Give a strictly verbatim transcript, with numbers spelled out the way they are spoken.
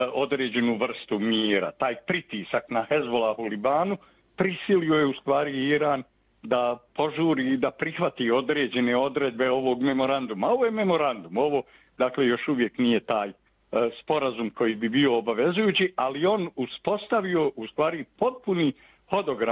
određenu vrstu mira. Taj pritisak na Hezbollah u Libanu prisilio je u stvari Iran da požuri i da prihvati određene odredbe ovog memoranduma. Ovo je memorandum, ovo dakle još uvijek nije taj e, sporazum koji bi bio obavezujući, ali on uspostavio u stvari potpuni hodogram